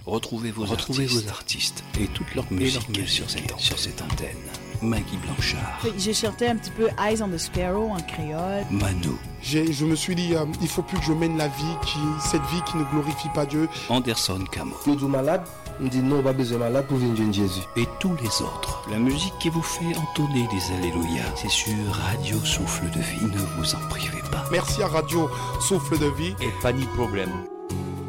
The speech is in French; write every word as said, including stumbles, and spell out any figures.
Retrouvez vos, Retrouvez artistes, vos artistes et toute leur musique, musique sur, cette, sur cette antenne. Maggie Blanchard. J'ai chanté un petit peu Eyes on the Sparrow en créole. Mano. J'ai, je me suis dit, euh, il faut plus que je mène la vie, qui, cette vie qui ne glorifie pas Dieu. Anderson Camo. Nous sommes malades, on dit non, pas besoin de malade pour venir de Jésus. Et tous les autres. La musique qui vous fait entonner des Alléluia, c'est sur Radio Souffle de Vie. Ne vous en privez pas. Merci à Radio Souffle de Vie. Et pas ni problème.